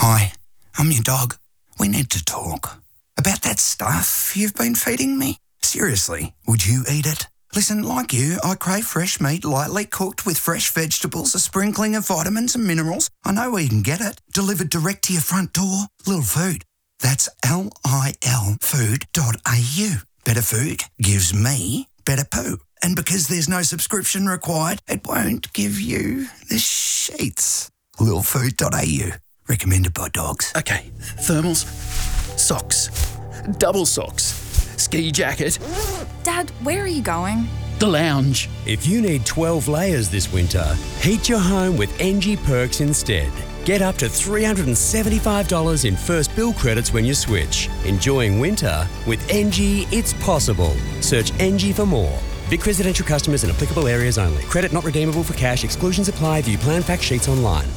Hi, I'm your dog. We need to talk. About that stuff you've been feeding me? Seriously, would you eat it? Listen, like you, I crave fresh meat lightly cooked with fresh vegetables, a sprinkling of vitamins and minerals. I know where you can get it. Delivered direct to your front door. Lil Food. That's LIL food.au. Better food gives me better poo. And because there's no subscription required, it won't give you the sheets. Lilfood.au. Recommended by dogs. Okay, thermals, socks, double socks, ski jacket. Dad, where are you going? The lounge. If you need 12 layers this winter, heat your home with NG Perks instead. Get up to $375 in first bill credits when you switch. Enjoying winter with NG, it's possible. Search NG for more. Vic residential customers in applicable areas only. Credit not redeemable for cash. Exclusions apply. View plan fact sheets online.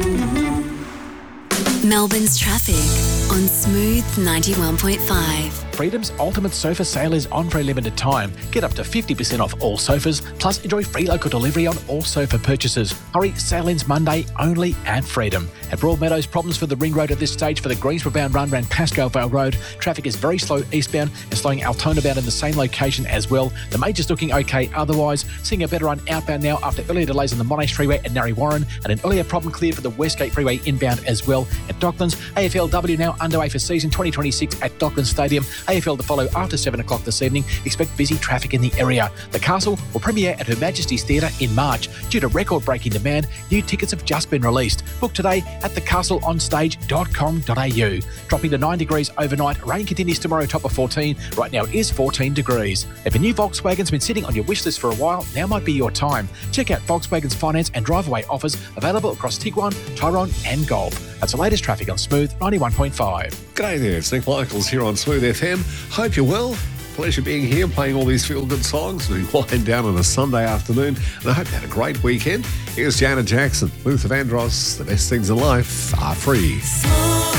Melbourne's traffic on Smooth 91.5. Freedom's ultimate sofa sale is on for a limited time. Get up to 50% off all sofas, plus enjoy free local delivery on all sofa purchases. Hurry, sale ends Monday only at Freedom. At Broadmeadows, problems for the Ring Road at this stage for the Greensboro-bound run around Pascoe Vale Road. Traffic is very slow eastbound and slowing Altona-bound in the same location as well. The major's looking okay otherwise. Seeing a better run outbound now after earlier delays on the Monash Freeway at Narre Warren, and an earlier problem cleared for the Westgate Freeway inbound as well. At Docklands, AFLW now underway for season 2026 at Docklands Stadium. AFL to follow after 7 o'clock this evening. Expect busy traffic in the area. The Castle will premiere at Her Majesty's Theatre in March. Due to record-breaking demand, new tickets have just been released. Book today at thecastleonstage.com.au. Dropping to 9 degrees overnight. Rain continues tomorrow, top of 14. Right now it is 14 degrees. If a new Volkswagen's been sitting on your wish list for a while, now might be your time. Check out Volkswagen's finance and drive-away offers available across Tiguan, Tyrone and Golf. That's the latest traffic on Smooth 91.5. G'day there, it's Nick Michaels here on Smooth FM. Hope you're well. Pleasure being here, playing all these feel-good songs. We wind down on a Sunday afternoon, and I hope you had a great weekend. Here's Janet Jackson, Luther Vandross. The best things in life are free.